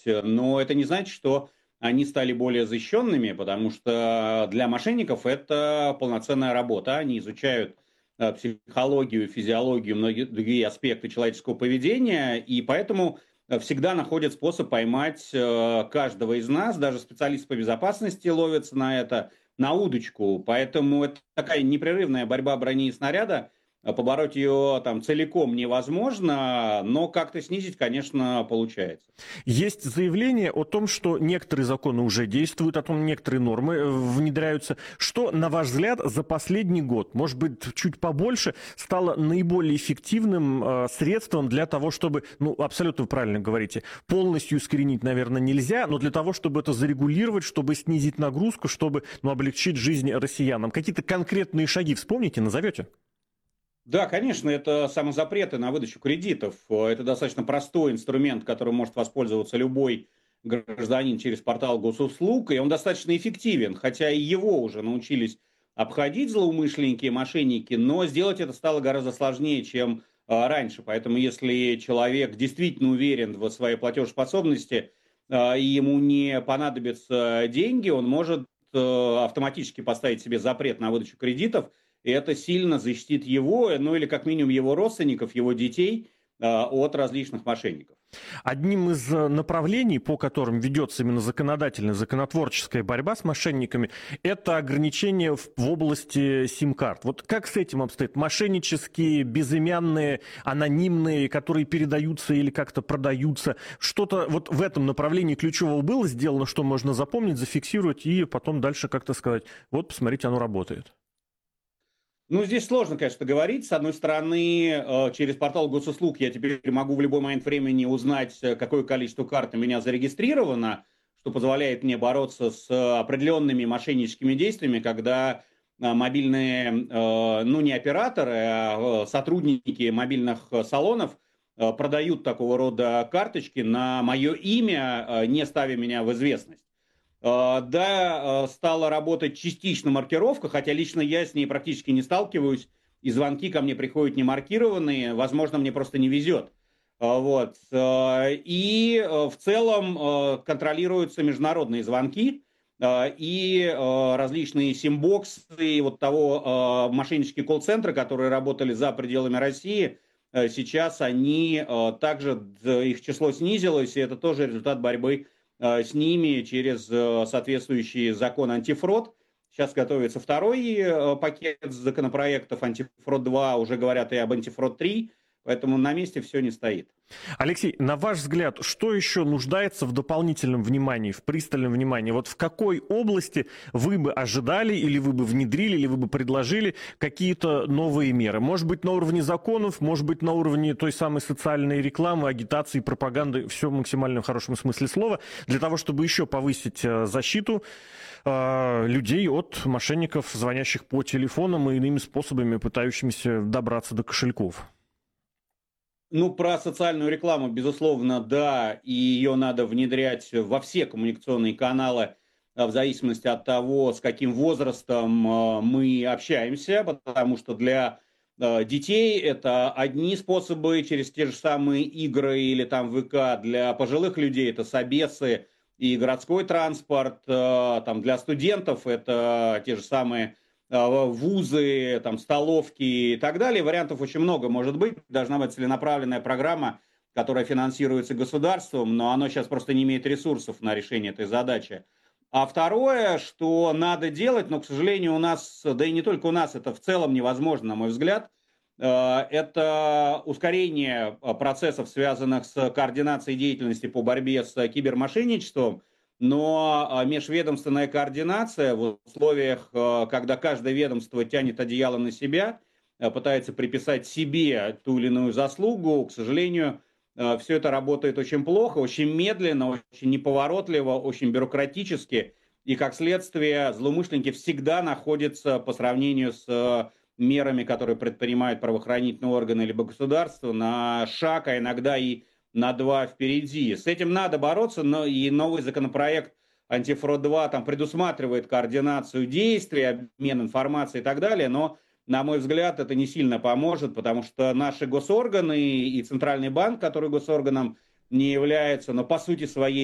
но это не значит, что они стали более защищенными, потому что для мошенников это полноценная работа. Они изучают психологию, физиологию, многие другие аспекты человеческого поведения, и поэтому всегда находят способ поймать каждого из нас, даже специалисты по безопасности ловятся на это, на удочку. Поэтому это такая непрерывная борьба брони и снаряда. Побороть ее там целиком невозможно, но как-то снизить, конечно, получается. Есть заявление о том, что некоторые законы уже действуют, о том, некоторые нормы внедряются. Что, на ваш взгляд, за последний год, может быть, чуть побольше, стало наиболее эффективным средством для того, чтобы, ну, абсолютно вы правильно говорите, полностью искоренить, наверное, нельзя, но для того, чтобы это зарегулировать, чтобы снизить нагрузку, чтобы, ну, облегчить жизнь россиянам? Какие-то конкретные шаги вспомните, назовете? Да, конечно, это самозапреты на выдачу кредитов. Это достаточно простой инструмент, которым может воспользоваться любой гражданин через портал госуслуг, и он достаточно эффективен, хотя и его уже научились обходить злоумышленники и мошенники, но сделать это стало гораздо сложнее, чем раньше. Поэтому если человек действительно уверен в своей платежеспособности, и ему не понадобятся деньги, он может автоматически поставить себе запрет на выдачу кредитов, и это сильно защитит его, ну или как минимум его родственников, его детей от различных мошенников. Одним из направлений, по которым ведется именно законодательная, законотворческая борьба с мошенниками, это ограничения в области сим-карт. Вот как с этим обстоит? Мошеннические, безымянные, анонимные, которые передаются или как-то продаются. Что-то вот в этом направлении ключевого было сделано, что можно запомнить, зафиксировать и потом дальше как-то сказать, вот, посмотрите, оно работает. Ну, здесь сложно, конечно, говорить. С одной стороны, через портал госуслуг я теперь могу в любой момент времени узнать, какое количество карт у меня зарегистрировано, что позволяет мне бороться с определенными мошенническими действиями, когда мобильные, ну, не операторы, а сотрудники мобильных салонов продают такого рода карточки на мое имя, не ставя меня в известность. Да, стала работать частично маркировка, хотя лично я с ней практически не сталкиваюсь, и звонки ко мне приходят не маркированные, возможно, мне просто не везет. Вот. И в целом контролируются международные звонки и различные симбоксы, и вот того мошеннические колл-центры, которые работали за пределами России, сейчас они также, их число снизилось, и это тоже результат борьбы с ними через соответствующий закон антифрод. Сейчас готовится второй пакет законопроектов антифрод 2, уже говорят и об антифрод 3, поэтому на месте все не стоит. Алексей, на ваш взгляд, что еще нуждается в дополнительном внимании, в пристальном внимании? Вот в какой области вы бы ожидали, или вы бы внедрили, или вы бы предложили какие-то новые меры? Может быть, на уровне законов, может быть, на уровне той самой социальной рекламы, агитации, пропаганды, все максимально в хорошем смысле слова, для того, чтобы еще повысить защиту людей от мошенников, звонящих по телефонам и иными способами, пытающимися добраться до кошельков? Ну, про социальную рекламу, безусловно, да, и ее надо внедрять во все коммуникационные каналы в зависимости от того, с каким возрастом мы общаемся, потому что для детей это одни способы через те же самые игры или там ВК, для пожилых людей это собесы и городской транспорт, там для студентов это те же самые вузы, там, столовки и так далее. Вариантов очень много может быть. Должна быть целенаправленная программа, которая финансируется государством, но оно сейчас просто не имеет ресурсов на решение этой задачи. А второе, что надо делать, но, к сожалению, у нас, да и не только у нас, это в целом невозможно, на мой взгляд, это ускорение процессов, связанных с координацией деятельности по борьбе с кибермошенничеством, но межведомственная координация в условиях, когда каждое ведомство тянет одеяло на себя, пытается приписать себе ту или иную заслугу, к сожалению, все это работает очень плохо, очень медленно, очень неповоротливо, очень бюрократически, и как следствие злоумышленники всегда находятся по сравнению с мерами, которые предпринимают правоохранительные органы либо государство, на шаг, а иногда и на два впереди. С этим надо бороться, но и новый законопроект антифрод 2 там предусматривает координацию действий, обмен информацией и так далее, но, на мой взгляд, это не сильно поможет, потому что наши госорганы и Центральный банк, который госорганом не является, но по сути своей